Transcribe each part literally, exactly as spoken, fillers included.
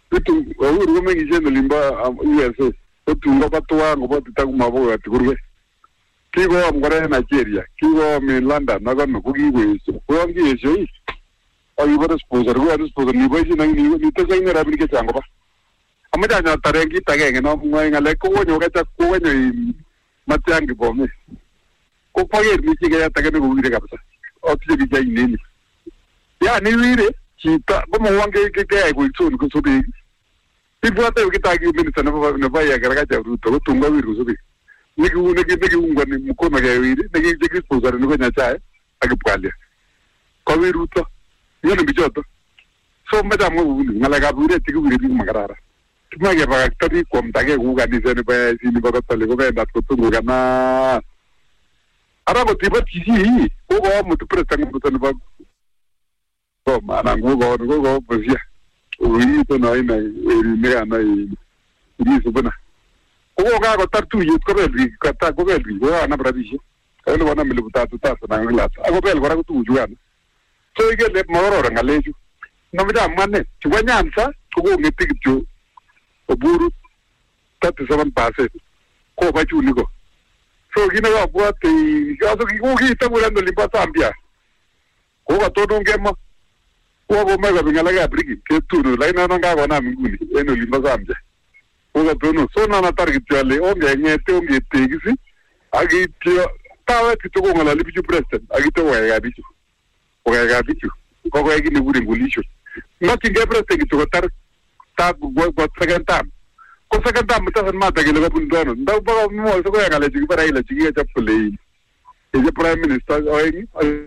Itu Uhuru kumengishia nilimba U S A. Otunga patwa ngoba titakumabo atikurwe. Kigo mgore Nigeria, kigo mi London nagono kukiweso. Kuyangi yesho hii. Ayibara sponsor, kuya sponsor ni baisi nang ni ni tesang ni rabili ke chango ba. Amaja nya tarengi tagenge no ngai ngale ko wonyo ka ko wonyo matyangi bomme. Ko pager mi chiga ya tagene ko wire kapsa. Otje bi jai nini. Ya ni wire chita ko mo wange ke ke ko itsun ko sobi. Ibuate ukitagi minista na na baya garagaja ruto tunga wiru sobi. Niki niki niki ungani mkono ga wire niki jiki sponsor ni ko nya chae agipwalia. Ko wiruto yoni bijoto. So madam mo ngala ga bure tiki wire bi magarara. Tumage ba tadi ko mtage ku ga ni sene ba sini ba tole ko ba dat ko tungu ga na ara ko tiba tisi ko ko mo tu presta ko tan ba ko mana ngo go go go bozia uri to na ina eri me ana iri so bana ko ga ko tartu yut ko be ka ta ko be ko ana bradishi ko no wana milu ta ta na ngila ko be ko ra ko tu juana so ige le mo ro ngaleju no me da manne tuwanyansa ko go ngetikjo Oburu thirty-seven percent ko ba chuni ko so gina wa buate aso ki ko ki tamurando limpa Zambia ko ga todo ngema ko go mega bingala ga brigi ke turu la ina nga go na minguni eno limpa Zambia ko ga tono so na na target yale o ngete o ngete gisi agi tio tawa tito ko ngala lipi president agi to wa ga bichu o ga ga bichu ko go igi ni guri ngulisho nothing ga president to tar ta go go second time ko second time mutasan mata ke laga pundono ndaw ba mo so ko ngale jigi para ila jigi ta pule e je prime minister oyi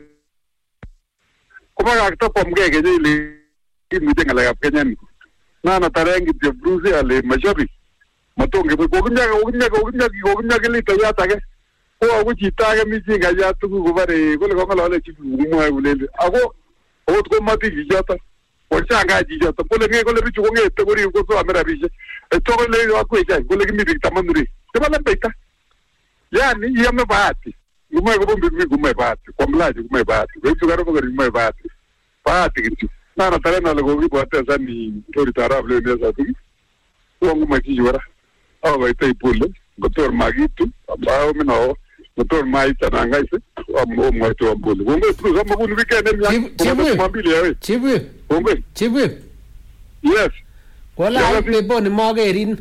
ko ba ka pom ge ge le mi de ngala kenyan na na tarengi de bruce ale majabi matonge ko ko nya ko nya ko nya ko nya ke le ta ya ta ke ko ko ji ta ke mi ji ga ya tu ko bare ko le ko ngala le ji mo ai le ago o ko mati ji jata Ochanga jijo to pole nge ko le bichu nge te gori ko so amera bije e to le yo ko ija ko le mi bi tamanduri te bala beta yani yame bahati ngume ko bombi mi ngume bahati kwa mlaji ngume bahati we tu garo ko ngume bahati bahati kitu na na tare na le go ko ata sani tori tarab le ne sa tu ko ngume ji wara aw ba te pole doctor magitu ba o mino doctor mai tananga ise amo mo to ambole ngombe tu zama ko ni weekend mi mabili yawe chibu ngombe chibu yes wala pe bon mo gerin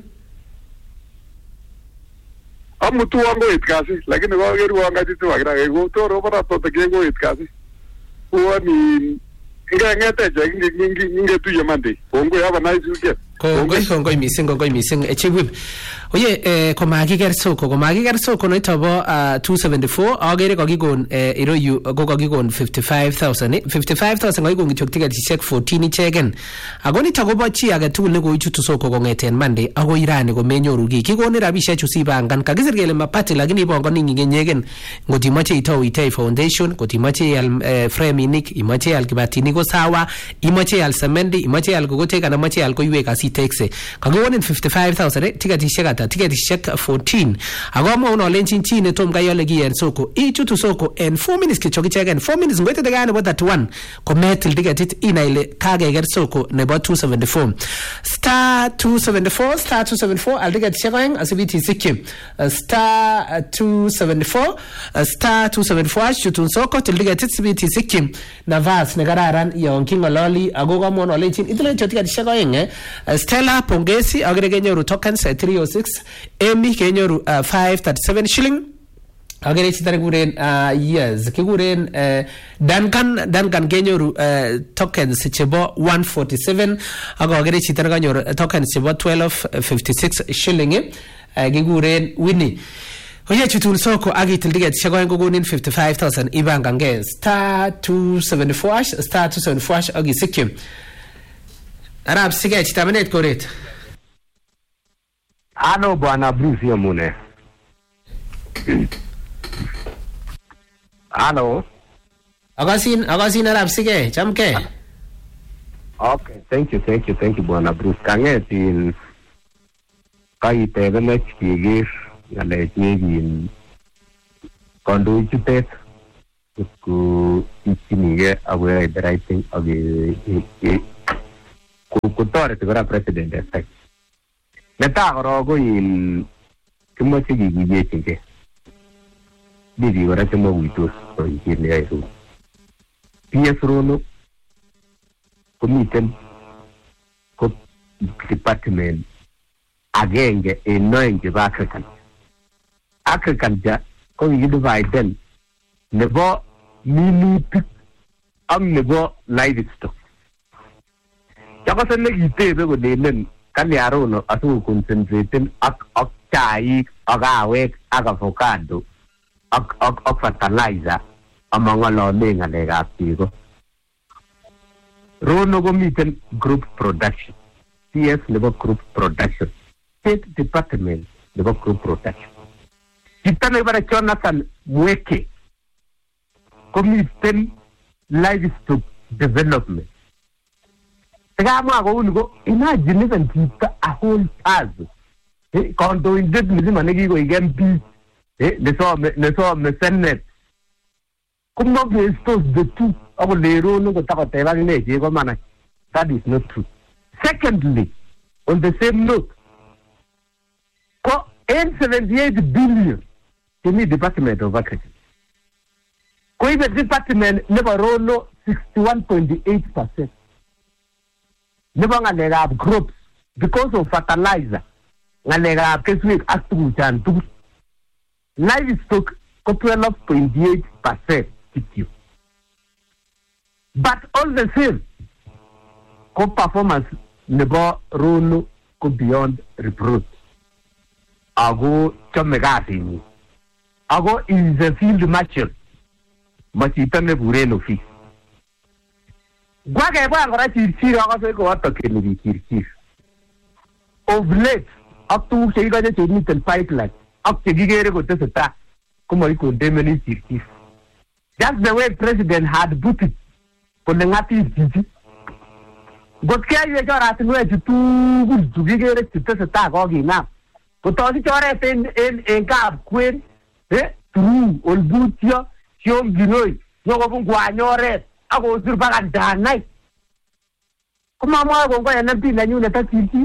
amutu wango itkasi lakini kwa geri wanga titu wagira go toro para to te go itkasi kwa ni nge ngete je nge nge nge tu yamande kongo yaba nice weekend kongo kongo missing kongo missing echibu oye eh komakiker soko komakiker soko no itobo two seventy-four agere kokikon iro yu ko kokikon fifty-five thousand fifty-five thousand kokikon kityok ticket check fourteen ichegen agoni takobo chi age tugul ne koichutu soko kongeten Monday ago irani ko menyoru ki kikoni rabishek chu sibangan kakisir kele mapati lakini ibongoni nginyenyegen ngotimoche itau itei foundation ngotimoche al frame imoche al kibatini ko sawa imoche al semendi imoche al kogote kana moche al koiwek asitexe kakiwonin fifty-five thousand ticket check ticket check fourteen agoma uno lenchin chi ne tom kayole gi en soko ichutu soko en four minutes kichoki chegen four minutes ngwete daga ne botat one kometil ticket it inaile kage ger soko ne bo two seventy-four star two seventy-four star two seventy-four al ticket chegen asibiti sikim star two seventy-four star two seventy-four chutu soko til ticket asibiti sikim na vas ne gararan yon kingololi agoga mono lenchin itile ticket chegen Stella Pongesi agrege nyoru tokens three oh six Amy kenyoru uh, five thirty-seven shilling agere chitare guren uh, yes kiguren uh, Duncan Duncan kenyoru uh, tokens chebo one forty-seven ago agere chitare kanyoru uh, tokens chebo twelve fifty-six shilling uh, kiguren Winnie oye chutul soko agitil ticket shagoen gogonin fifty-five thousand ibanga nge star two seventy-four star two seventy-four agi sikim arab sige chitamenet koret. Ano bwana Bruce Yamune. Ano. Agasin, agasin arab sige, chamke. Okay, thank you, thank you, thank you bwana Bruce. Kangetin kai tebenech kigir ngale nyigin kondo chutet ku ichimige aware the right thing age kotoreti kora president effect. Netaa korok ko in kimoche kikiyechingei. Mi biik kora chemakuitos boisiet neyoe Rono. P S Rono komiten ko department agenge en oeng chebo agriculture. Agriculture ko kikidividen nebo minutik ak nebo livestock. Chakose nekitebe kolelen kalya Rono asikoconcentraten ak ak chaik ak kawek ak avocado ak ak ak fertilizer amang'olole ng'alekab chego. Rono komiten group production, C S nebo group production, State Department nebo group production. Chito nebare Jonathan Mweke komiten livestock development. Tekamwa kouni ko imagine even chito a whole task. Eh, kandoindet mzima nekikoik M P, eh, nesome nesome Senate. Kumabestos the two. Ako lero no kotakoteba kine chego manai. That is not true. Secondly, on the same note, ko N seventy-eight billion chemi Department of Agriculture. Ko ibe department nebo Rono sixty-one point eight percent. Nebo ngalekab crops because of fertilizer. Ngalekab keswek ak tuguchan tugul. Livestock ko twelve point eight percent kityo. But all the same, ko performance nebo Rono ko beyond reproach. Ako chome kasinyi. Ako is a field marshal. Machito neburen office. Gwa kebwa kora chirchir akose ko atokeni biik chirchir. Of late, ak tuguk chekikoche chemiten pipeline, ak chekikere kotesetai, komakikondemeni chirchir. Just the way President had put it, kole ng'atis chichi. Ngot keyaiwech oratinwechu tugul chukikere chutesetai kokinam. Kotosich oret en en en Kapkwen, eh, through Olbutyo, Siongiroi, nyokobun kwany oret, akosir baka Danai. Komamwae kongoi en M P nenyunet ak chirchir.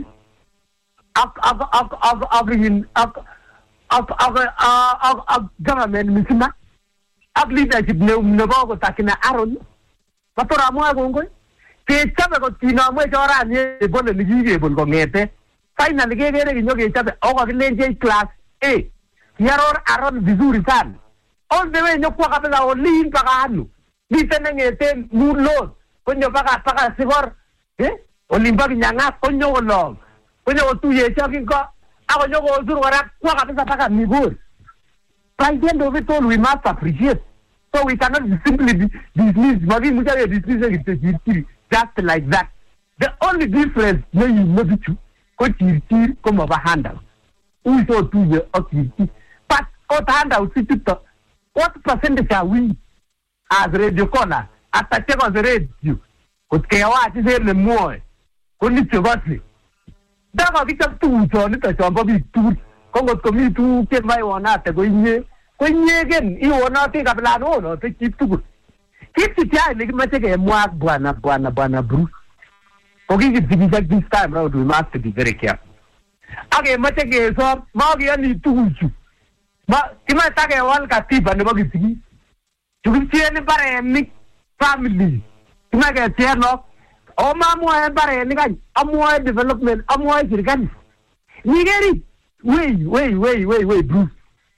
Ak ak ak ak ak ak ak ak ak government mzima. Ak leadership nebo kotakina Aaron. Matora amwae kongoi. Kechabe kot kinamwech orani ebole nikikebol kong'ete. Finally kekere kinyokechabe ako kakilenjech class A. Kiaror Aaron vizuri sana. All the way nyokwa kabisa olin paka ano. Miten neng'eten mulot. Konyo paka paka Sigor. Eh? Olin paka Nyang'as konyo kolong. Konyo kotuyeche ak ingo. Ako nyo kosur kora kwa kabisa paka Migori. By the end of it all, we must appreciate. So we cannot simply be dismiss. Maybe we can dismiss just like that. The only difference, no, you know, you go to come over handle. We saw two years of Chirchir. But what handle, what percentage are we as radio corner? At the check of the radio, because Kawa is here the more. Only to us. That was it two, so little somebody two. Kongo komi tu ke mai wana te goinye goinye gen I wana te kabla no no te keep tu keep ti ya ni mate ke mwa bwana bwana bwana Bruce kogi ki digit this time round we must be very careful age mate ke so ma ge ni tu chu ma kima ta ke wal ka ti ban ba gi ti tu ki ni bare ni family kima ke ti no o ma mo e bare ni ga amwa development amwa jirgan ni geri. Wait, wait, wait, wait, wait, Bruce.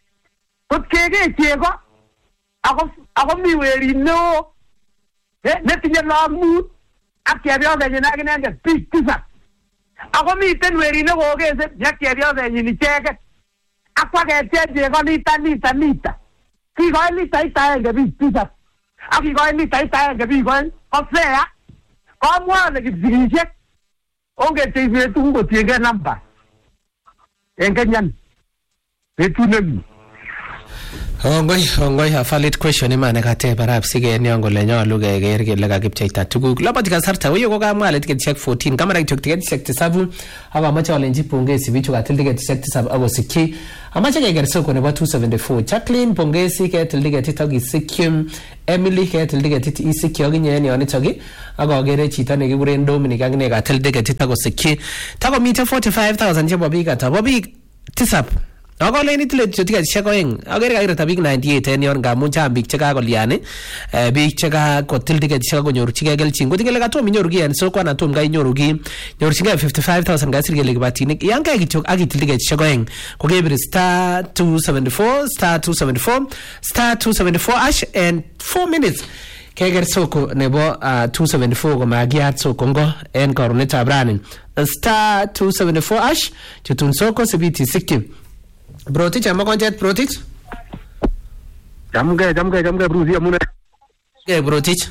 But kege chego, ako ako mi weri no. Eh, netin ya lamu. Akya bia za nyina gina big pizza. Ako mi ten weri no goge se yakya bia za nyini cheke. Akwa ke cheje ko ni tani tani ta. Ki go ni tai tai ga big pizza. Aki go ni tai tai ga big go. Ko se ya. Ko mwa le ki big. Onge te vi tu ngo tienge namba. En Kenyan. Betu nemi. Ongoi, ongoi, a valid question imane kate barab sige ni ongo le nyolu keker kele kakipcheita tuguk. Labati kasarta uyo kokamwa ale ticket check fourteen kamera kitok ticket check seven akamache walenji pongezi bichu katil ticket check seven akosikyi. Amache keker soko nebo two seventy-four. Jacqueline pongezi ketil ticket ito kisikyi. Emily ketil ticket isikyi akinye ni onitoki. Akakere chito nekikuren Dominic akine katil ticket ito kosikyi. Takomite forty-five thousand chebo biik ata. Bo biik tisap. Ako le nitile ticket check oeng. Agere kakirata biik ninety-eight en yon ngamun chang biik chekakolian eh biik chekakotil ticket chekakonyorchigei kelchin. Kotikele katom inyoru ki en soko anan tom kainyoru ki nyorchigei fifty-five thousand kasir kele kibatinik. Yan kai kityok akitil ticket check oeng. Kokebir star two seventy-four star two seventy-four star two seventy-four ash and four minutes. Keker soko nebo uh, two seventy-four komakiat soko ngo en karunetab rani. Star two seventy-four ash chutun soko sibiti sikkim. Brotich, am I going to get Brotich? Jamge, Jamge, Jamge, Bruce, Yamune. Yeah, Brotich.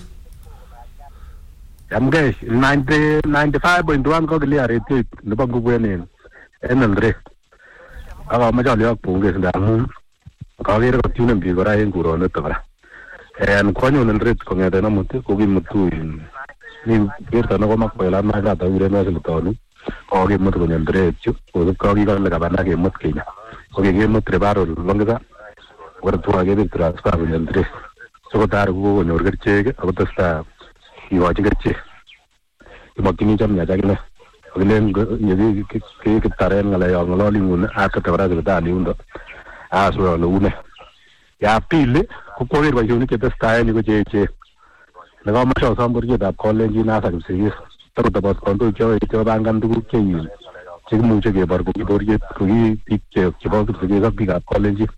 Jamge, ninety, ninety-five point one Coglia retreat, the Bangu Wenen, and Andre. Our majority of Pungas and Damun, Kagir of Tunum Bigora and Guronetova. And Quanion and Red Congadanamutu, Kogimutu in Birtanova, Pelana, the Urenas Tony, or Gimutu and Red, or the Kogigan Labanaki Mutkina. Okay, game of Trevaro Longa, where to get it transfer and dress. So that go and order check about the staff. You watch a check. You want to meet them, Yagana. Then you take a Taran, a long after the Razan, as well on the Una. Ya Pili, who call it by unit at the style, you go J J. The government of somebody that college in Africa says, talk about control joy, Jobangan to change. 지금 저기 바로 거기 거기 빅제 기본도 저기가 비가 콜레지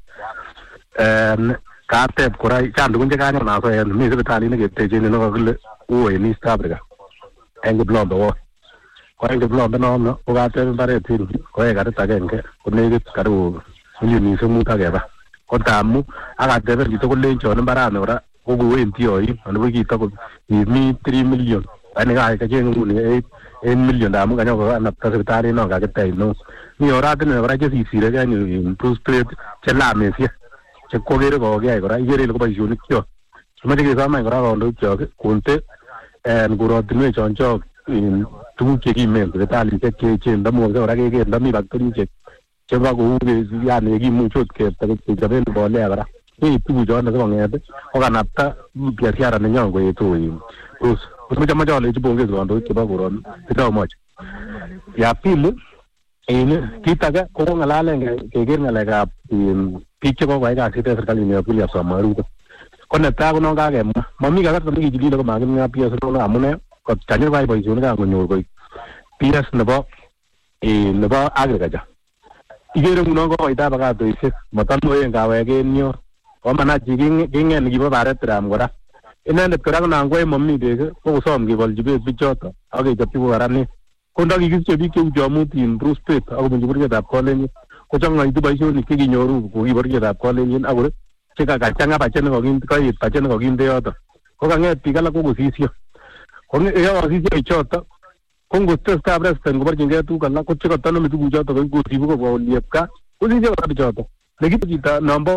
에 카테 코라이 찬도 군제 가냐 나서 에 미스 타리는 게 대제는 거 그래 오에 니 스타브가 앵글 블론도 거기 블론도 나오면 오가테 바레 티 거기 가르 타겐게 오늘 가루 우리 미스 무타게 봐 거다무 아가테 버기 또 콜레 저는 바라노라 오고 웬티오이 어느 거기 또 이미 three million 아니 가게 제는 우리 eight million damu kanyo ko na secretary no ka kete no ni ora de ne ora je si sire ga ni improve spirit che la me si che ko gere ko ga ora igere ko ba juni kyo ma de ga ma ora ndo kyo kunte en guro de chon cho in tu che ki me de ta li che che che ndamo ga ora ge ge ndami ba tu che che ba ko ge ya ne gi mu chot ke ta ke ja ben bo le ora ni tu jo na ko nge o ga na ta pia sia ra ne nyong ko tu i us Usme chama jale ju bonge zondo ke ba goron tida moch ya pil in kita ga ko ngala le ke ger ngala ga piche ko ga ga sita serkali ne pulia samaru ko na ta ko no ga ge mami ga ta mi jili ko ma ga pia so na amune ko tanyo ga bai juna ga nyor ko pia ne ba e ne ba agre ga igere mu no ko ita ba ga to ise matan mo en ga wa ge nyo ko mana jigin gingen gi ba bare tram gora ina ne kara na ngwe mommi de ko so am gi bol jibe bichota age japi ko arani ko nda gi gi bi ke jamu tin prospect ago bunji burge da ko le ko changa itu ba sho ni ke gi nyoru ko gi burge da ko le ni ago che ka ga changa ba chen ko gin ko yi pa chen ko gin de yoto ko ga nge pi gala ko go sisio ko ne ya wa sisio bichota ko ngo tes ka bres ten go burge nge tu kala ko che ko tano mi tu bichota ko go sibu ko go liepka ko sisio ba bichota legi kita nambo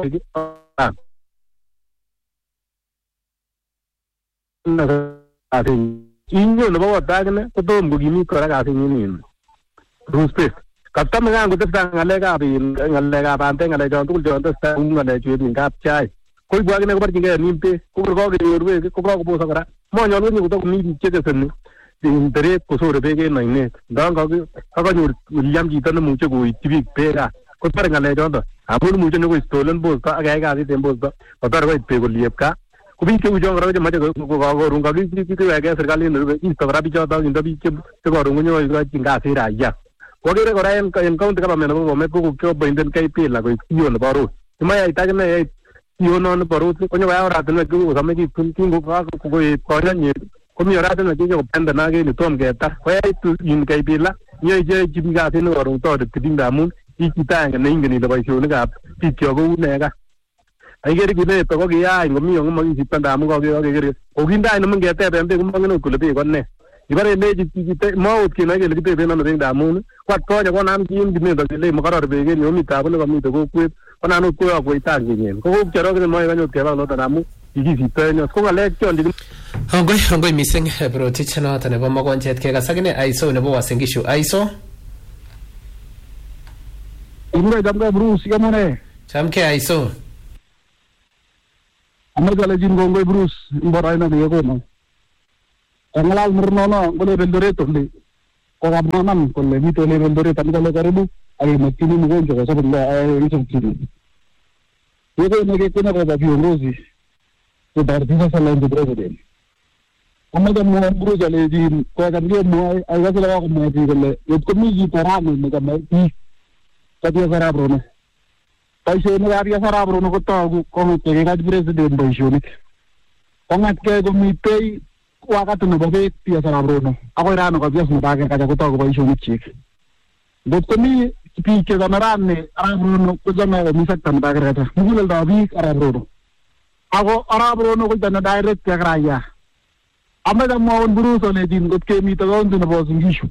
asin inyo no bawa tagne ko dom go gimi ko raga asin ni respect kapta me ngang ko testa ngale ga bin ngale ga bante ngale jon tul jon testa ngale chue bin kap chai ko gwa ne ko bar jinga nimpe ko ko ga yorwe ko ko bo sakara mo nyon ni ko to mi che de sen din dere ko so rebe ge nai ne dang ga ga ga nyur yam ji tan mu che go tibi pera ko par ngale jon to amul mu che ne ko stolen bo ka ga ga di tembo ko par ko pe go liep ka Kubi ke ujong raja macam ko ko rung kali ki ki wega serkali ne Instagram bi jata inda bi ke ko rung nyo ga jinga se ra ya ko ge ko rayan ka encounter ka me no me ko ko binden kai pe la ko yo no baro ma ya ita ne yo no no baro ko nyo ya ra ne ko sa me ki tun tin ko ka ko ko ko nya ni ko mi ra ne ki ko penda na ge ni tom ge ta ko ya tu in kai pe la ye je jinga se no rung to de tin da mun ki ki ta ne ngi ni da ba sho ne ga pi kyo ko ne ga ai gere gune to ko ya ngomi ngo magi sipanda mo ko ge gere o ginda no menge te be ko mangeno ko le be konne ibare le ji ji te mo ki na ge le te be no be da mo ko to ja ko nam ki ndi me do le mo karo be ge ni o mi ta bo no mi to ko ku Onano ko ko itangi nyen. Ko ko chero ke moyo kanyo keba no tanamu. Iki sitenyo. Ko ngale chondi. Hongoi hongoi mising bro tichano tane bo magonjet ke gasagine aiso ne bo wasingishu aiso. Imre jamga Bruce yamone. Chamke aiso. Amar gale jin gongoi Bruce imborai na yego no. Angalal murnono gole bendore tolli. Ko abnanan kolle mito le bendore tan gale karibu ay matini mo gonjo ko sabilla ay isum tiri. Yego ne ke kuna ko da biongozi. Ko dardina sala ndo president. Amada mo Bruce ale jin ko kan ge mo ay gasala ko mo ti kolle. Yot ko mi ji tarano ne kam ti. Katiya sarabro no. Paisyo ne ariya sarabro no ko tagu ko te ga president paisyo ni. Kongat ke ko mi pay wakati no babe pia sarabro no. Ako irano ko bias mo bagay ka ko tagu paisyo ni chik. Dot ko mi pi ke damaran ne arabro no ko jama mi sakta mo bagay ka. Mugulal da bi arabro no. Ako arabro no ko dana direct ya graya. Amada mo on Bruce ne din got ke mi to gon no boss ngishu.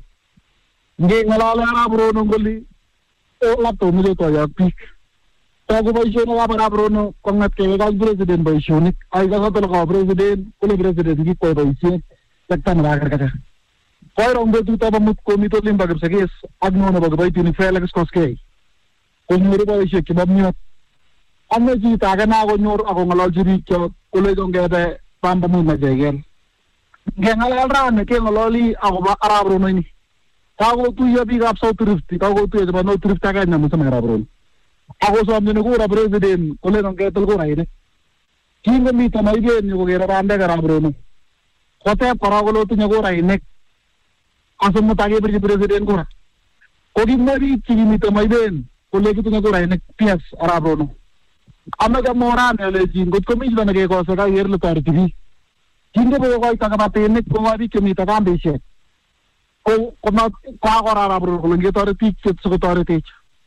Nge ngalala arabro no ngoli laptop mi to ya pik. Tago paisyo na ka arabro no kongat ke ga president paisyo ni. Ay ga sa ko president, ko president gi ko paisyo. Sakta mo bagay ka. Koy rong do ta bamut ko mi to lim bagay sa ges. Agno na bagay tin Felix Koskei. Ko nyuri paisyo ki bamnyot. Amma ji ta ga na ko nyor ako ngalal jiri ko ko le jong gede pamba mo na jegen. Ge ngalal ra ne ke ngalali ako ba arabro no ni. Tago tu ya big up so trifti, tago tu ya ba no trifta ka na mo sa arabro. Ako so amne ko ra president ko le jong getel ko ra ide. Kinga mi ta mai ge ni ko ge ra bande ka arabro no. Kote para ko lo tu ko ra ine. Aso mo tage president ko ra. Ko gi mo ri chi mi ta mai ben ko le ki tu ko ra ine pias arabro no. Amaga mora ne le jin got ko mi jana ge ko sa ka yer le tar ti. Kinga bo ko ta ka ba te ne ko wa bi ke mi ta ka be she. Ko ko ma ka ko ra bro ko nge tar ti ke so ko tar ti.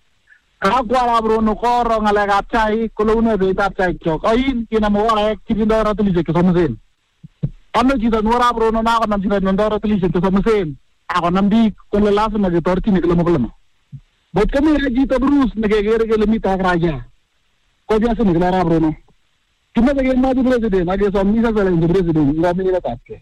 Ka ko ra bro no ko ro ngala ga chai ko lo ne be ta chai ko. Ai kina mo ra ek ti ndo ra tu je ke so mzen. Amma ji da no ra bro no na ko nam ji da ndo ra tu je ke so mzen. Ako nam bi ko le las na ge tar ti ne ko mo ko no. Bot ka mi ji ta Bruce ne ge ge ge le mi ta ra ja. Ko dia se ne ra bro no. Kima ge ma di president age so mi sa sa le president nga mi la ta ke.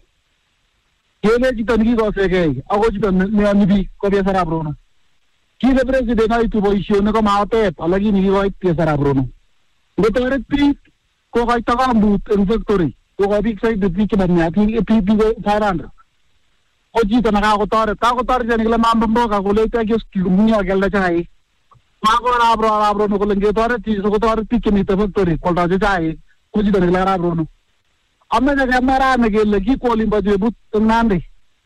Kele ji tangi ko se ge ako ji tan ne ani bi ko dia sara bro no. Ki le president ai tu boisyo ne ko ma te alagi ni ko ai te sara bro no. Go tore pi ko ga ta ga but en factory. Ko ga bi sai de pi ke ban ya ti pi pi go tarand. O ji tan ga ko tore ta ko tore ne le ma mbo ga ko le ta ge ski mu ya gel da chai. Ma ko ra bro ra bro no ko le ge tore ti so ko tore pi ke ni te factory ko da chai. Ko ji tan le ra bro no. Amma ga mara ne ge le ki ko limba je but nande.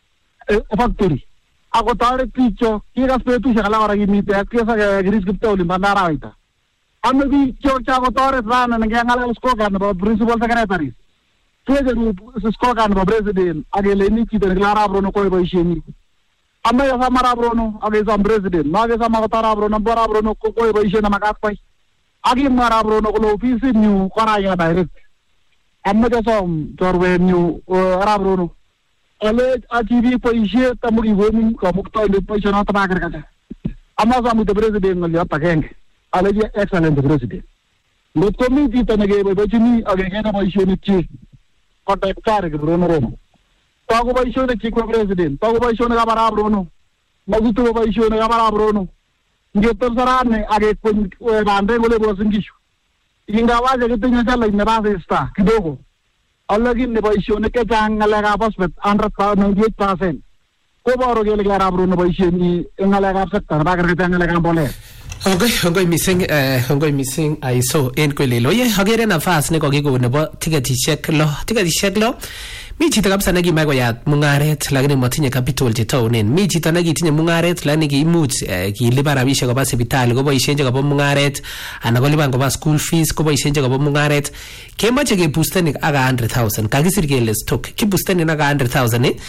Factory. Ako tare picho, kira spetu shakala wara gimi te, kisa gris gupta uli bandara waita. Amma bi cho chako tare rana nge ngala usko kan ba principal secretary. Tuwe ru usko kan ba president, age le ni chite ngala bro no koi ba isheni. Amma ya sama ra bro no, age sam president, ma age sama tara bro no bora bro no koi ba ishena makat pai. Age mara bro no ko office new kora ya direct. Amma ja som torwe new ra bro no. Ale achieve paishe tamugi women ka mukta ile paishe na tabagar kata. Amma samu the president ngali apakeng. Ale je excellent president. Lot committee tanage ba bachini age kena paishe ni chi. Kota kare ke bro no ro. Tago paishe ni chi ko president. Tago paishe ni ka bara bro no. Magutu paishe ni ka bara bro no. Nge tor sarane age kun bande gole bo singishu. Inga waje ke tinya chala ina ba sta kidogo. Alagi ne paisyo ne ke jangala ga pas bet hundred ninety-eight percent ko baro gele ga rabro ne paisyo ni ngala ga sakta ba gar ga ngala ga bole. Okay, okay, missing eh okay, missing aiso en ko lelo ye hagere nafas ne ko gigo ne bo tiketi check lo tiketi check lo mi chita kabisa nagi mai ko ya mungaret lakini matinye capital chitaunen mi chita nagi tinye mungaret lakini ki imuch ki libara bishe ko ba hospital ko boishenje ko ba mungaret ana ko liban ko ba school fees ko boishenje ko ba mungaret ke mache ke booster ni aga one hundred thousand ka kisir ke le stock ki booster ni aga one hundred thousand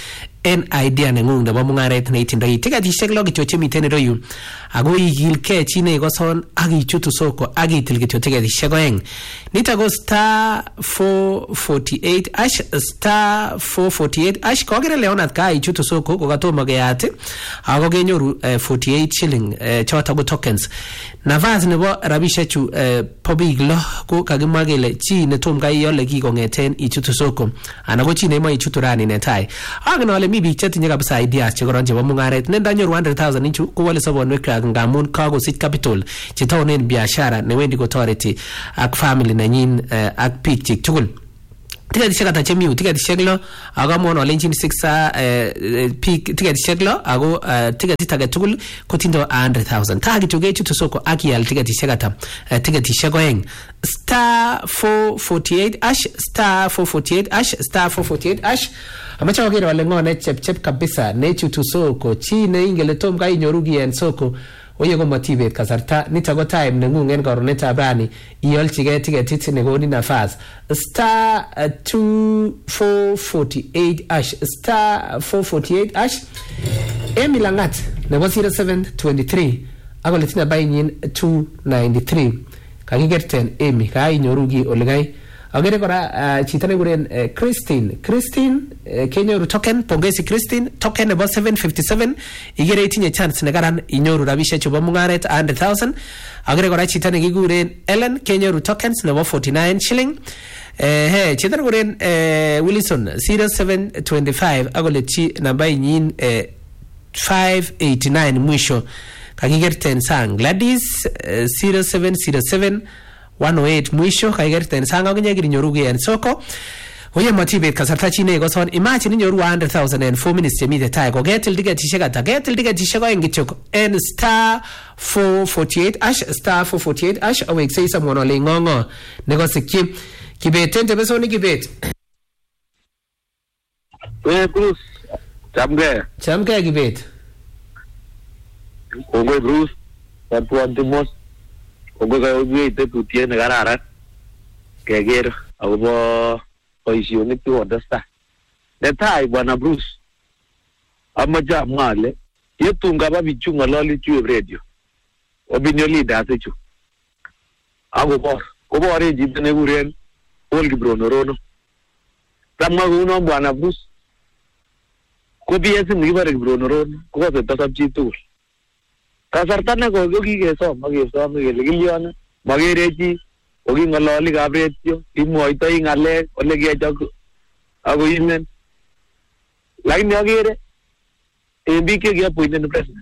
en idea nengung nebo mungaret neitindoi. Tiketishek lo kityo chemiten iroyu ako igilgei chi neikoson ak ichutu soko ak itil kityo tiketishek oeng. Nito ko star four forty-eight ash star four forty-eight ash kokere Leonard ka ichutu soko kokatomo keyat ako kenyoru uh, forty-eight shilling uh, choto ko tokens. Nafas nebo rabishek chu uh, po biik lo ko kakimwa kele chi netom kai yole kikongeten ichutu soko ana ko chi nemoe ichutu rani netai. Agen ale mi biik chetinye kabisa ideas chekoron chebo mungaret ne ndanyoru one hundred thousand inchu kowole sobonwekwak ngamun kakosich capital chetaunen biashara newendi kotoreti ak family nenyin uh, ak biik chik tugul. Tiketishek ata chemiu tiketishek lo akamwon olenjin six peak tiketishek lo ako tiketit age tugul kotindo one hundred thousand. Ta kityo kechutu soko ak ial tiketishek ata tiketishek oeng star four forty-eight ash star four forty-eight ash star four forty-eight ash. Amache okere ole ngo ne chepchep kabisa nechutu soko chi neingele tom kai inyoru ki en soko. Oye ko motivate kasarta nito ko time nengung en karonetab rani iolchigei tiketit nekoni nafas star uh, two four forty-eight ash star four forty-eight ash. Emi Langat nebo zero seven twenty-three ako letina bainyin two ninety-three kakigerten Emi ka inyoru ki olegai. Agere kora uh, chito neguren uh, Christine Christine uh, kenyoru token. Pongezi Christine, token nebo seven fifty-seven igere itinye chance nekaran inyoru rabishek chebo mungaret one hundred thousand. Agere kora chito nekiguren Ellen kenyoru tokens nebo forty-nine shilling. Eh he chito neguren uh, Wilson zero seven twenty-five akole chi namba inyin uh, five eighty-nine mwisho kakigerten sang. Gladys uh, zero seven zero seven one oh eight mwisho kaikerten sanga kinye kirinyoru ki en soko. Oye motivate kasarta chi neikoson imagine inyoru one hundred thousand en four minutes chemite tai ko ketil tiketishek ata ketil tiketishek oeng kityo en star four forty-eight ash star four forty-eight ash aweksei someone ole ngongo nekosikyi Kibet tente besoni Kibet. Eh Bruce chamge chamge Kibet Kongoi Bruce tatwanti mos Ogo ka oye tetutie ne kararan keker akobo boisionik che odesta. Netai bwana Bruce amache amwa ale yetun kaba bichu ng'ololi chu radio opinion leaders chu akobo kobore chito nekuren Paul Kibronorono. Kamwa kuno bwana Bruce ko B S nekibore Kibronorono ko kose tasab chi tugul. Kasarta ne ko kikesom ak kesom kele kilyon makere chi koking'ololi kab radio imwoitoi ng'alek ole kechok ako imen. Lakini akere en biik chekiappointen president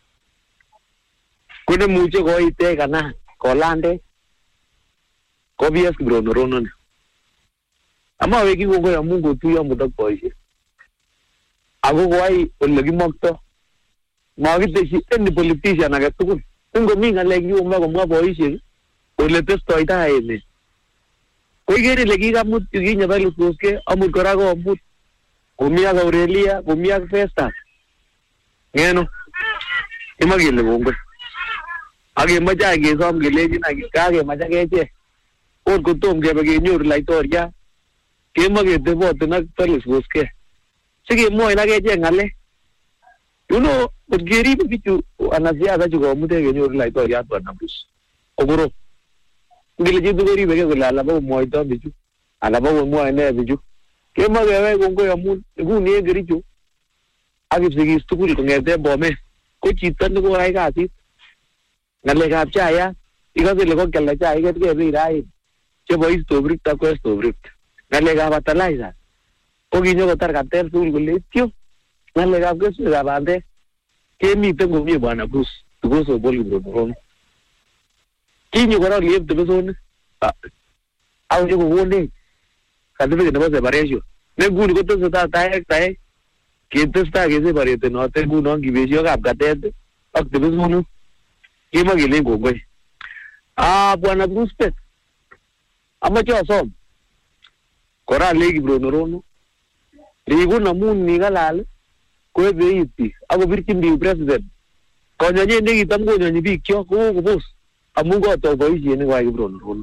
ko nemuche koitech kanan kolande ko B S Kibronorono ni. Amaweki kongoi amu kotuiyo amut ak boisiek ako koai ole kimokto makiteshi any politician age tugul. Ngomi ng'alek yuma komwa boisiek ole testoi tai emet ko ikere ile kikamut yukinye Beluskoske amut kora komut komi ak Aurelia komi ak Festus ngeno imakele kongoi akemoche any kesom kelenjin kakemach ak echek ot kotom kebe kenyoru laitoriat kemoche keteboten ak Beluskoske sikemwoin ak echek ng'alek. You know, but kerib bichu wanasiasa chu komute kenyoru laitoriat bwana Bruce okoro ngile chitu koribeke kole alaba komwoito bichu alaba komwoe ne bichu kemokewe kongoi amun nguni en Kericho ak kipsigis tugul kong'eten Bomet ko chito nekoyai kasit ng'alekab chayat ikose ile kokialda chaik ketkei bei raini chebo East of Rift ak West of Rift. Ng'alekab fertilizer ko kinyokotar Kater tugul kole ityo ng'alekab keswekab bandek kemiten komie bwana Bruce because of Paul Kibronorono. Kinyo kora liep tebesonik au nyo kokonech certificate nebo separation ne nguni kotesetai taek taek ketestai keseparetenote ngunon kibesiokab katet ak tebesonik kemakelen kongoi. Ah bwana Bruce Pet amache asom kora le Kibronorono rikun amun nikalal koebe it biik akobirchin biik president konyonye nekitam konyonyi biik kyok kokobos amun kotoi boisiet nekoyai Kibronorono.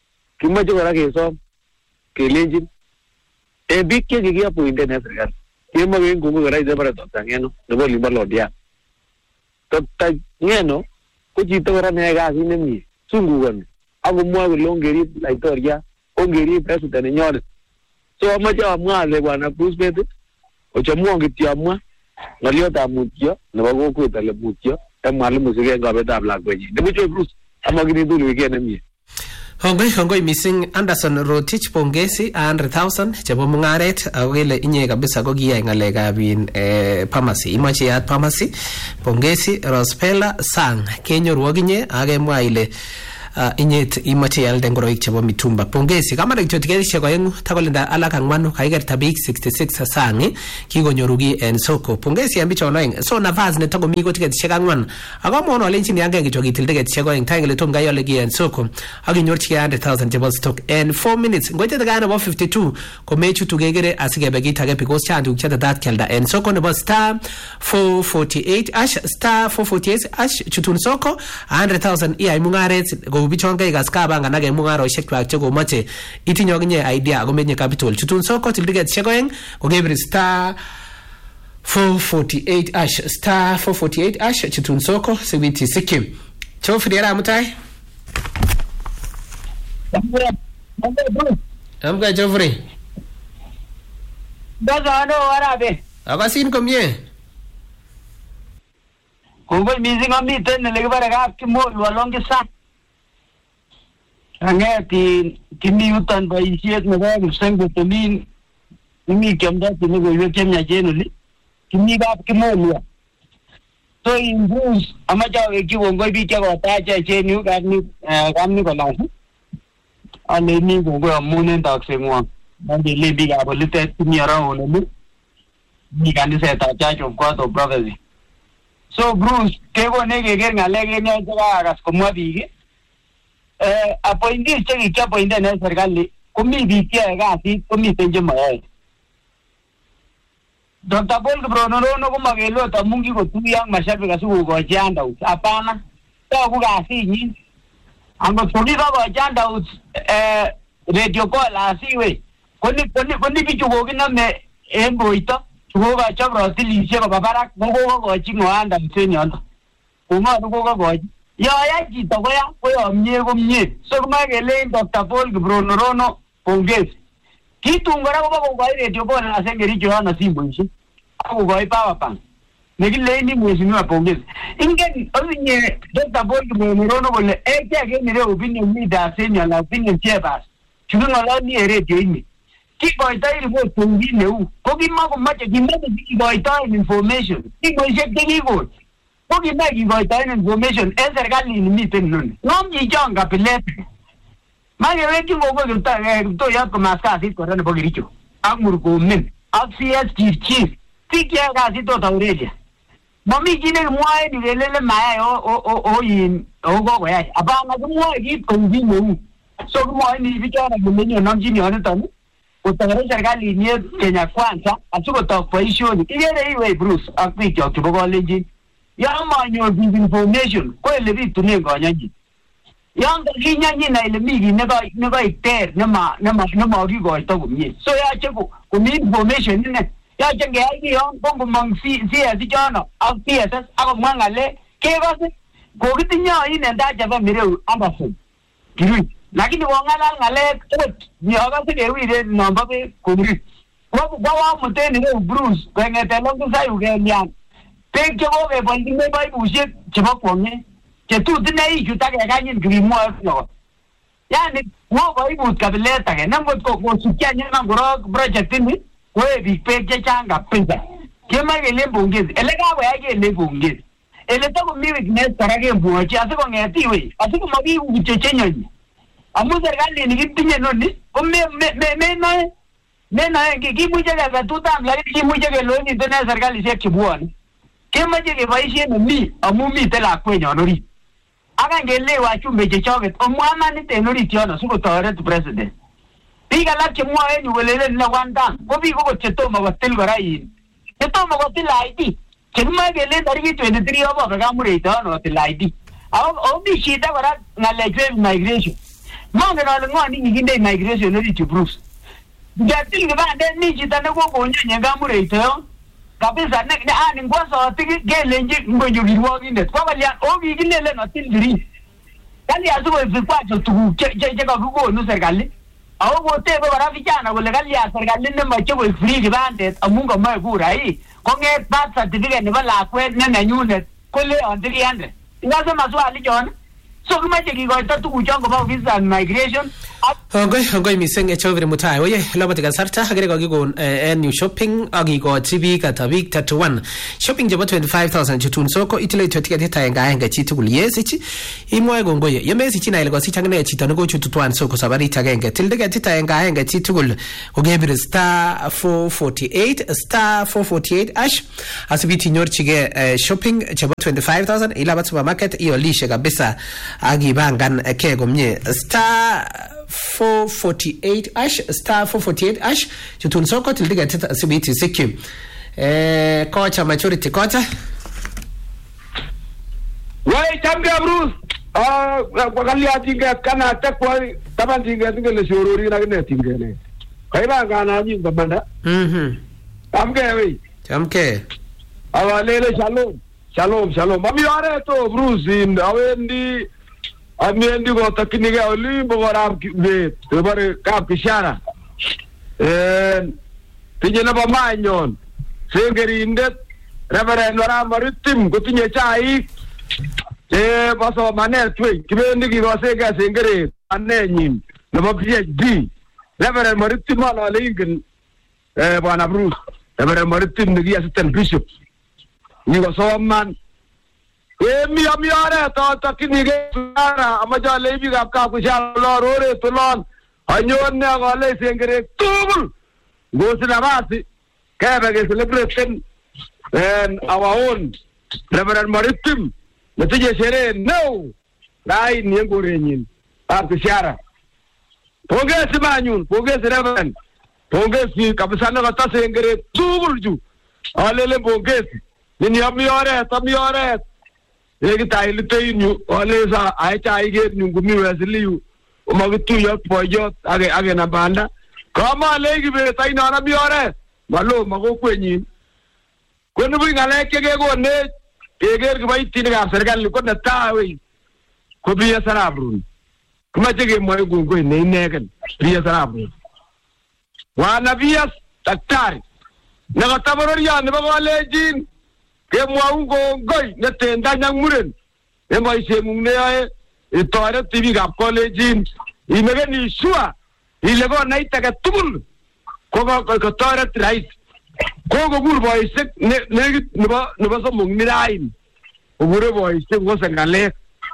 Kimache kora kesom kelenjin en biik chekikiappointen en serikali Kema gen kungu gara ide para Doctor Ngeno nebo limba lodia. Doctor Ngeno ko chito gara ne kasi nemi sungugan. Ako mwa ko longeri laitoria, ongeri president nyonet. So amache amwa le bwana Bruce Bett ochamwa ngitiamwa ngaliot mutyo nebo kokwet ale mutyo en mwalimu sigen gobetab lakwenyi. Nebo Bruce amagini dulu wikend nemie. Hongoi hongoi missing Anderson Rotich pongezi one hundred thousand chebo mungaret ako kele inye kabisa ko kiyai ngalekab in eh, pharmacy imache yat pharmacy pongezi Rospela Sang kenyoru akinye akemwa ile Uh, inyet imache yalde ngoroik chebo mitumba pongezi kama rekchotikeshe koengu takolinda alaka ngwanu kaikerta biik sixty-six sangi kikonyorugi en soko pongezi ambicho noeng so nafasi netako miko tiketishek angwan akamono alenchini yange kicho kitil tiketishek oeng tangele tom gayole gi en soko akinyorchike one hundred thousand chebo stock en four minutes ngoite taka nebo fifty-two komechutu kekere asikebe kitake because chandu chatatat kialda en soko nebo star four forty-eight ash star four forty-eight ash chutun soko one hundred thousand iya mungaret go bichon kai gaska banga nage mungaroshek twak chego mache itinyo ginye idea ako menye capital chutun soko tildiget chegoeng ko gebri star four forty-eight ash star four forty-eight ash chutun soko sibiti sikim chofri era mutai amga chofri daga no arabe akasin komye kongo missing amiten nekibare kap kimol walongi sa angeti kimi yuton boisiet nebo kipseng vitamin kimi kiamda kimi koiwek chemyachen oli kimi kap kimolwa so in Bruce amache awekyi kongoi biik chekotacha chen yu kapni kapni kolasi aleni kongoi amun en takseng'wong mandele biikab olitet kimi around oli mi kanisetab Church of God of Prophecy. So Bruce kekone keker ng'alek en yon chekakas komwa biik eh appointees chekikiappointen en serikali komi biik cheyoe kasit komiten chemoyoe. Doctor Paul Kiprono komakele ot amun kikotuyo ak mashabik asikokochi handouts. Hapana, toku kasinyin. Angot kokikokochi handouts eh radio call asiwe koni koni koni bichu kokinome en boito kokochop rotilisiek koba barak kokokochi ngo handouts en yondo. Kong'olu kokokochi yoya chito koya koyomie komie. So komoe kelein Doctor Paul Kiprono pongezi. Kitun kora kobo kokoi radio call asen Kericho yono simboisiek akokoi power bank nekileini mheshimiwa pongezi. Ingen osinye Doctor Paul Kiprono kole echek en ireu opinion leaders en yon opinion chambers chuking'ololi en radio ini kikoitoi report kou kit neu ko kimakomoche kimache kikoitoi information simoisiek chekikon ko kimache kikoitoi information en serikalit nimiten noni ng'om chichon kabilet makewekyin kongoi Kiptoiyot komas kasit kora nebo Kericho ak Murkomen ak C S chief chief biik cheyoe kasit ot Aurelia momi chi nekimwoe ni kelele mayai oyin o kokoyai apana kimwoe kit kou kit neu so kimwoe ni bichono kole nyonomchin yoniton kotoret serikalit Kenya Kwanza asikotok boisionik. Ikere iwe Bruce ak bikyok chebo Kalenjin yon manyor biik information ko ele bitunen konyonyin. Yon kakinyanyin ile mi kit nekoik ter nemakikoito komie so yoche komi information ine yoche ngeyai kiyon ko ngomong C S ichono ak P S S akomwa ng'alek kekose kokitinye oin en taa chebo mireu Anderson Kirui lakini kong'alal ng'alek ot nyokose kewiren nombo beek komri kwawamuten ireu Bruce kong'eten Longisayu kelyan beek chekokeboljin paipusiek chebo kwong'et chetutine ichut ak kekanyin kimwoe flot yani wo koibut kabilet age nengot kosukyi anyun korok project ini koe biik beek chechang kabisa kemoe kelen pongezi ele kakoyai kelen pongezi ele takomi weakness kora kemwochi asikong'et iwe asikomabiku kityo chenyonyi amun serikalit kitinye noni ko menoe menoe kimuche kebe tutam lakini kimuche keloniten en serikalisiek chebwone kemoche keboisien nemi amun miten lakwenyon orit ak ngele wachumbe chechoket omwamanit en orit yono sikotoret president. Biik alak chemwoe en yu kolelen ne one term ko biik okot chetomo kotil kora in chetomo kotil I D chekimoe kelen tarikit twenty-three obobe kamureito ono kotil I D ako mi shida kora ng'alechu en migration. Mongen ale ng'o nekikinde migration orit yu Bruce Gatil kibande ni chito ne kokonye kamureito. Kabisa ne ani ngwaso tiki gelenji ngonyo kirwogindet. Kwa kalian o kikilele no tildiri. Kali azuko ifikwacho tugu che che kakikonu serikali. Ako kotebe kora vijana kole kali serikali nemache koik free kibandet amun kamoe kurai. Konget birth certificate nebo lakwet ne nenyunet kole on three hundred. Ingase maswali John. So kimache kikoito tuguchon koba visa and migration. Ongoi ongoi mising echovire mutai. Oye loboti kasarta agere kokikon en new shopping akikochi biik ata biik thirty-one. Shopping chebo twenty-five thousand chutun soko itile ticket aenge aenge chi tugul yesich. Imwoe kongoye. Yemesich ina ile kosich akine chito nekochutu twan soko sabarit agenge. Tilde ticket aenge aenge chi tugul kogebir star four forty-eight star four forty-eight ash asibiti nyorchige shopping chebo twenty-five thousand ilabat supermarket iolishe kabisa agibangan ke komye star four forty-eight ash star four forty-eight ash chutun soko tildiga tita asibiti sikki eh kocha maturity kocha wai tambia Bruce ah wakali atinga kana takwa tabantinga tingele shorori na kene tingele kaiba kana nyi babanda mhm tamke wei tamke awalele shalom shalom shalom mami are to Bruce in awendi amiendi ko takiniga oli bogorab be tebare kap kishara eh tijena ba manyon sengerindet reverend wara maritim gotinye chai eh baso maner twe kibendi ki gose ga sengere anenyin nebo P H D reverend maritim ala lingen eh bwana Bruce reverend maritim ni assistant bishop ni go so man Emi amiare to takinige ara amaja lebi gap ka kushal lorore tulon anyon ne gale sengere tubul gosina basi kebe celebration and our own Reverend Maritim natije shere no dai ni ngorenyin akushara pongesi manyun pongesi Reverend pongesi kabisa na kata sengere tubul ju alele pongesi ni amiare tamiare Eki tayo tayo olesa aita aige nyungumi wesiliu umagitu yok poyot age age na banda kama legi be tayo na biore malo mago kwenyin kwenu bi ngale kege go ne kege ke bai tin ga serikali ko na tawe ko biya sarabrun kuma jege moy go go ne negen biya sarabrun wa nabiya daktari na tabaror ya ne ba lejin ke mwaungo ngoi netenda nyangmuren e mai se mungne ae e tore tv gap college imege ni shua ilego naita ka tumul ko ko tore right ko go bur boy se ne ne ne ba ne ba so mungni rain o bure boy se go sangale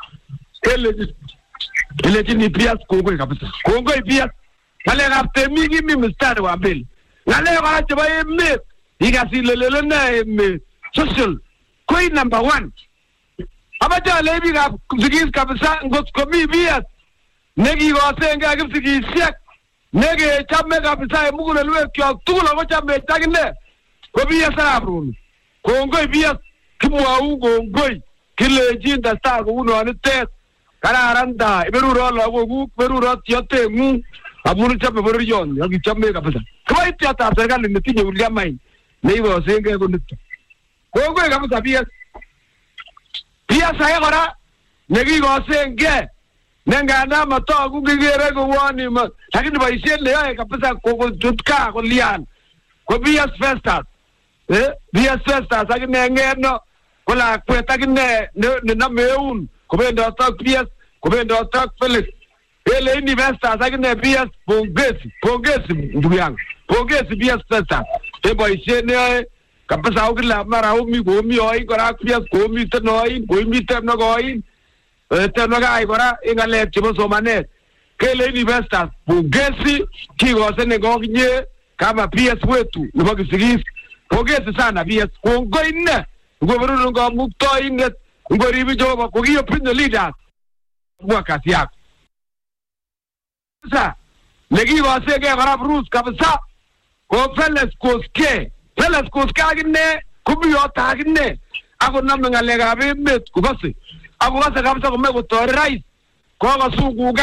ele ele ni pias ko go kapisa ko go pias kale gapte migi mi mstari wa bel ngale ga chaba emme igasi lelele na emme social queen number one abaja lebi ga zigis kabisa ngot komi bias negi go senga ga zigis yak negi chamme kabisa mugule lwe kyo tulo go chamme tagne ko bias sarabru ko ngoi bias kimwa ugo ngoi kile jinda sta go uno anete kararanda iberu ro lo go beru ro tiote ngu amunu chamme beru yon yagi chamme kabisa kwai tiata serikali nitinye uliamai nebo senga go nito Kongo kabisa pia pia saya kora negi gosenge nenga na mato kugigere ko wani ma lakini baishende yeye kabisa ko tutka ko lian ko pia festa eh pia festa lakini ngeno kola kweta kine ne na meun ko bendo tak pia ko bendo tak Felix ele ni festa lakini pia pongezi pongezi ndugu yangu pongezi pia festa e baishende kapasa ukila mara umi gomi oi kora pia gomi tenoi gomi temno goi temno gai kora ingale chibo somane kele investors pongezi kigo sene goginye kama P S wetu nebo kisigis pongezi sana P S kongo inne ngoberu ngo mukto inne ngoribi joba kogiyo pinyo leaders mwakati yako sasa legi wasege kora Bruce kabisa ko Felix koske Felix koska ginne kubiyo ta ginne ako namna ngalega be met kubase ako basa kabisa ko mego tore rais ko ga sugugan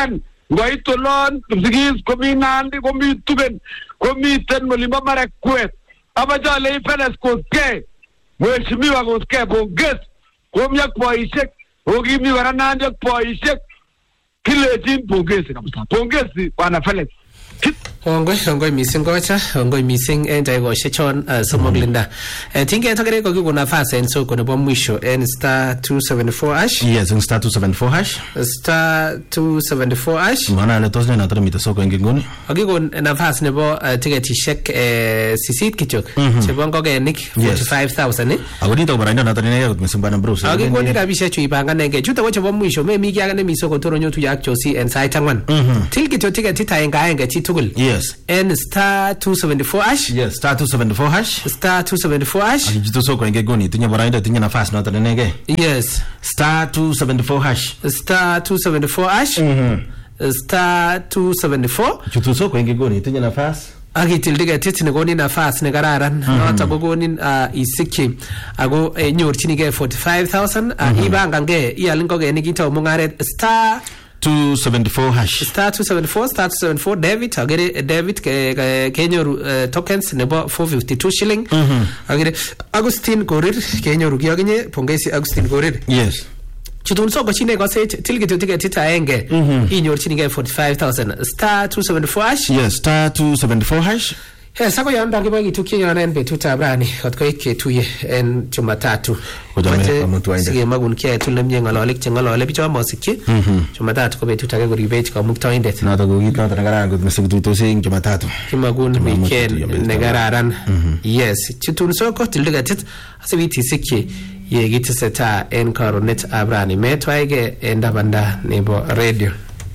ngoit olon Kipsigis komi Nandi komi Tugen komiten Olimbo Marakwet amache ale ipeles koskei mheshimiwa koskei pongezi komi ak boisiek okimi kora Nandi ak boisiek kilejin pongezi kabisa pongezi bwana Felix. Ongoi ongoi missing kocha ongoi missing en daigoshe chon somok linda tinge tokere ko kiko nafasi en soko nebo mwisho en star two seventy-four hash. Yes, en star two seventy-four hash star two seventy-four hash maana le tosne na tramita soko ngingoni akiko nafasi nebo tiketishek sisit kichok chebo ngokenik forty-five thousand eh awodito baranda na tane yako msimbana bro akiko ni kabisha chu ipanganenge chuta ko chebo mwisho me miki akane misoko toro nyotu yak chosi en site angwan til kichok tiket itaenga aenge chitugul. Yes. And star two seventy-four hash. Yes, star two seventy-four hash. Star two seventy-four hash. Akijito soko ngegoni tinya baranda tinya nafasi na tane nege. Yes. Star two seventy-four hash. Star two seventy-four hash. Mhm. Star two seventy-four. Chutu soko ngegoni tinya nafasi. Akitil tiket nekoni nafas nekararan noto kokonin isikyi ako nyorchinigei forty-five thousand ibangange ial ngokenik itau mungaret star two seventy-four hash star two seventy-four star two seventy-four David agere David ke kenyoru tokens nebo four fifty-two shilling agere Agustin Korir kenyoru kiyokinye pongezi Agustin Korir. Yes. Chutun soko chine kose til kitu ticket itaenge inyorchinigei forty-five thousand star two seventy-four hash. Yes, star two seventy-four hash. Yes, sako yanda kiba kitukio yana en betuta brani katko iketuye en Jumatatu. Kujame amuntu wainde. Sige magun kia tulle mnye ngalolik che ngalole bicho mosiki. Jumatatu ko betuta ke kuribech ka mukta indet. Na to gugit na tanagara gut mesiku to sing Jumatatu. Kimagun weekend negararan. Yes, chutun soko tildiga tit asibiti sikki ye gitiseta en karonet abrani metwaige enda banda nebo radio.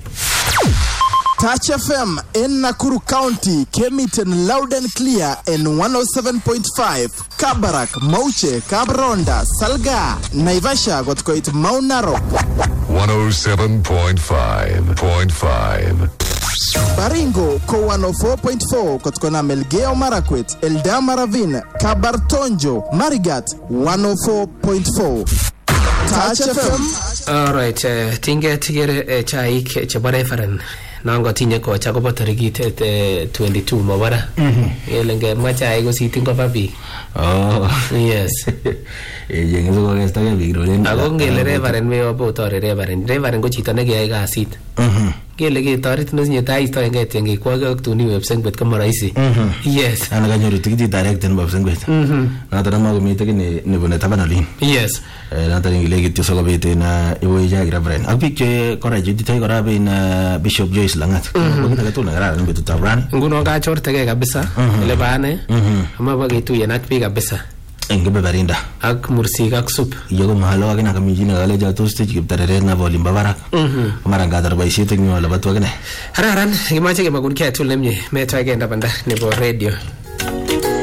Touch F M in Nakuru County came it in loud and clear in one oh seven point five. Kabarak, Mauche, Kabronda, Salga, Naivasha got quite Mount Narok. one oh seven point five point five. Baringo, Ko one oh four point four, Kotkona Melgeo Marakwet, Eldama Ravine, Kabartonjo, Marigat, one oh four point four. Touch F M. All right, uh, tinge tigere chaik chabare faran. Nango tinye ko cha ko tarikit twenty-two mabara. Mhm. Elenge macha ai go sitin ko papi. Oh, yes. Eh yengezo ko esta ke bigro len. Ako ngele reverend me obo tore reverend. Reverend ko chito ne kiyai kasit. Mhm. Ngele ke toret nos nyeta isto enge tenge ko ak tuni website bet kama rahisi. Yes. Ana kanyoru tikiti direct en website bet. Mhm. Na tara ma ko mi tekini ne bone tabanalin. Yes. Eh na tara ngile kityo so ko bete na iwo ija reverend. Ak picture kora jiti tay kora be na Bishop Joyce Langat. Ko kita tu na gara betu tabran. Nguno ka chortege kabisa. Ile bane. Ama bagitu yenak pi kabisa. Engebe barinda ak mursik ak sup yogo mahalo akina kamijina gale jato stage kiptarere na volimba barak mara ngadar baisite nyola batwa gane hararan imache ke magun ke tullemye metwa genda banda nebo radio